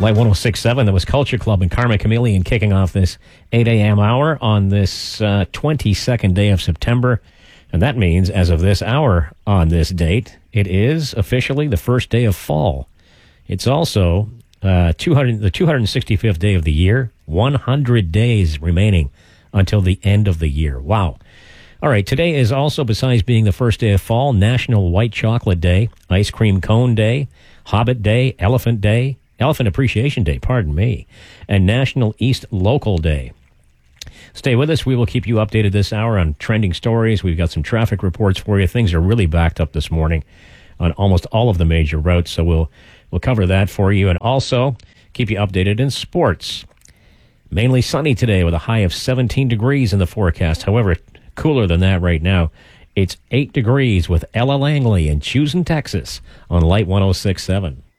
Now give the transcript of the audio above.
Light 106.7, that was Culture Club and Karma Chameleon kicking off this 8 a.m. hour on this 22nd day of September. And that means, as of this hour on this date, it is officially the first day of fall. It's also the 265th day of the year, 100 days remaining until the end of the year. Wow. All right, today is also, besides being the first day of fall, National White Chocolate Day, Ice Cream Cone Day, Hobbit Day, Elephant Appreciation Day, pardon me, and National East Local Day. Stay with us. We will keep you updated this hour on trending stories. We've got some traffic reports for you. Things are really backed up this morning on almost all of the major routes, so we'll cover that for you, and also keep you updated in sports. Mainly sunny today with a high of 17 degrees in the forecast. However, cooler than that right now. It's 8 degrees with Ella Langley in Choosing, Texas on Light 106.7.